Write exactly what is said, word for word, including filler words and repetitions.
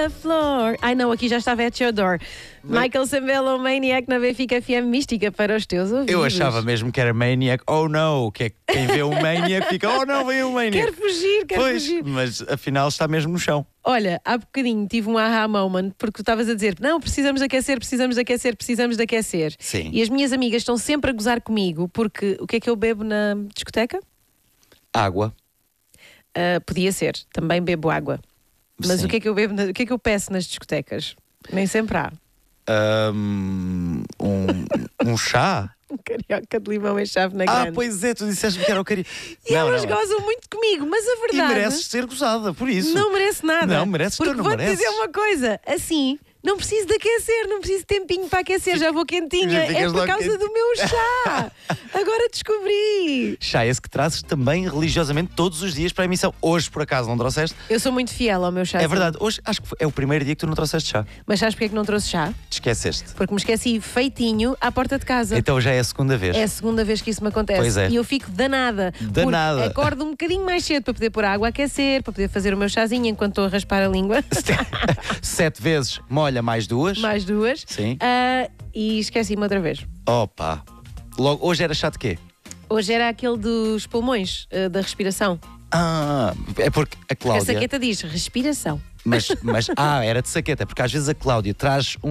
the floor. Ai não, aqui já estava at your door. Michael Sembello, Maniac na Benfica F M, mística para os teus ouvidos. Eu achava mesmo que era Maniac. Oh não, que é que quem vê o Maniac fica, oh não, vem o Maniac. Quer fugir, quer pois, fugir. mas afinal está mesmo no chão. Olha, há bocadinho tive um aha moment porque tu estavas a dizer não, precisamos de aquecer, precisamos de aquecer, precisamos de aquecer. Sim. E as minhas amigas estão sempre a gozar comigo porque o que é que eu bebo na discoteca? Água. Uh, podia ser, também bebo água. Mas Sim. o que é que eu bebo, na- o que é que eu peço nas discotecas? Nem sempre há. Um, um, um chá? Um carioca de limão e chave na Ah, grande. pois é, tu disseste-me que era o cari... E não, elas não. gozam muito comigo, mas a E verdade mereces ser gozada, por isso. não merece nada. Não, mereces, tu Porque não vou-te mereces. dizer uma coisa, assim, não preciso de aquecer, não preciso de tempinho para aquecer, já vou quentinha. Já É ficas por logo causa quente. do meu chá. Agora descobri. Chá esse que trazes também religiosamente todos os dias para a emissão. Hoje, por acaso, não trouxeste? Eu sou muito fiel ao meu chá. É verdade, hoje acho que foi- é o primeiro dia que tu não trouxeste chá. Mas sabes porque é que não trouxe chá? Te esqueceste. Porque me esqueci feitinho à porta de casa. Então já é a segunda vez. É a segunda vez que isso me acontece. Pois é. E eu fico danada. Danada. Porque acordo um bocadinho mais cedo para poder pôr a água a aquecer, para poder fazer o meu chazinho enquanto estou a raspar a língua. Sete vezes molha mais duas. Mais duas. Sim. Ah, e esqueci-me outra vez. Opa. Logo, hoje era chá de quê? Hoje era aquele dos pulmões, ah, da respiração. Ah, é porque a A Cláudia. saqueta diz respiração. Mas, mas, ah, era de saqueta, porque às vezes a Cláudia traz um